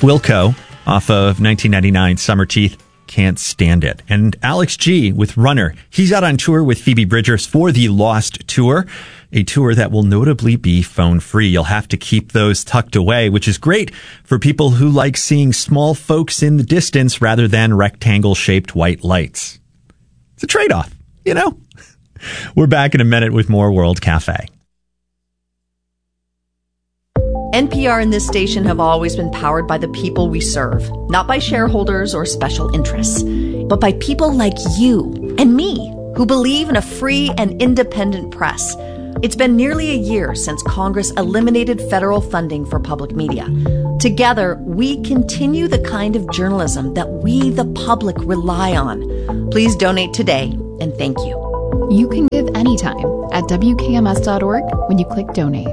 Wilco off of 1999 Summer Teeth, Can't Stand It. And Alex G with Runner. He's out on tour with Phoebe Bridgers for the Lost Tour, a tour that will notably be phone free. You'll have to keep those tucked away, which is great for people who like seeing small folks in the distance rather than rectangle-shaped white lights. It's a trade-off, you know? We're back in a minute with more World Cafe. NPR and this station have always been powered by the people we serve, not by shareholders or special interests, but by people like you and me who believe in a free and independent press. It's been nearly a year since Congress eliminated federal funding for public media. Together, we continue the kind of journalism that we, the public, rely on. Please donate today, and thank you. You can give anytime at WKMS.org when you click donate.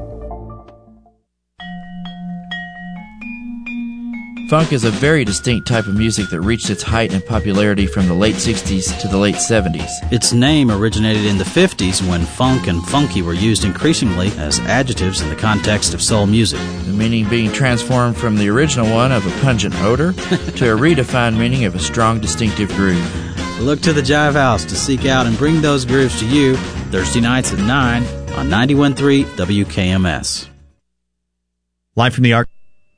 Funk is a very distinct type of music that reached its height in popularity from the late 60s to the late 70s. Its name originated in the 50s when funk and funky were used increasingly as adjectives in the context of soul music. The meaning being transformed from the original one of a pungent odor to a redefined meaning of a strong, distinctive groove. Look to the Jive House to seek out and bring those grooves to you Thursday nights at 9 on 91.3 WKMS. Live from the Arc.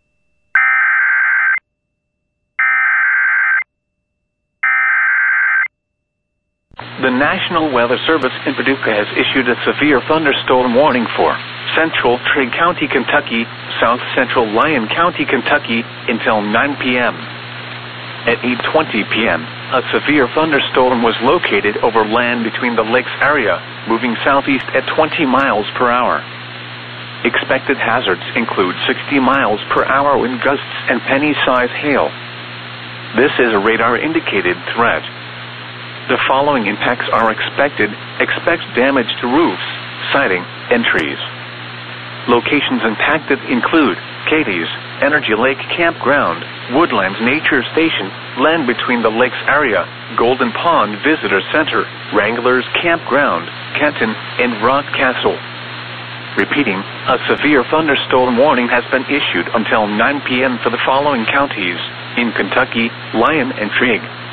The National Weather Service in Paducah has issued a severe thunderstorm warning for central Trigg County, Kentucky, south central Lyon County, Kentucky, until 9 p.m. At 8:20 p.m., a severe thunderstorm was located over land between the lakes area, moving southeast at 20 miles per hour. Expected hazards include 60 miles per hour wind gusts and penny-sized hail. This is a radar-indicated threat. The following impacts are expected. Expect damage to roofs, siding, and trees. Locations impacted include Katie's, Energy Lake Campground, Woodlands Nature Station, land between the lakes area, Golden Pond Visitor Center, Wranglers Campground, Kenton, and Rock Castle. Repeating, a severe thunderstorm warning has been issued until 9 p.m. for the following counties: in Kentucky, Lyon and Trigg,